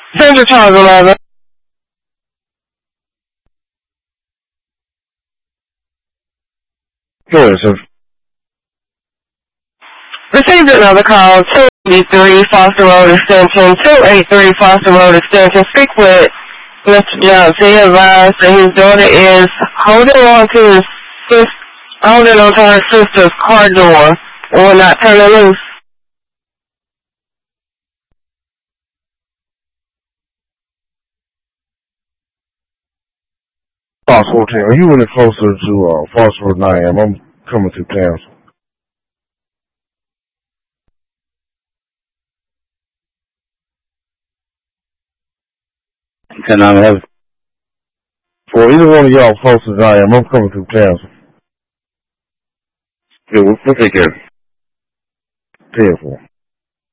Center Charles 11. Go ahead, sir. Received another call, 283 Foster Road Extension, 283 Foster Road Extension. Speak with Mr. Jones. He advised that his daughter is holding on to her sister's car door and will not turn it loose. Fox 14, are you any closer to Foster Road 9 a.m.? I'm coming through town. Can I have? For either one of y'all closer than I am, I'm coming through town. Yeah, we'll take care. 10-4.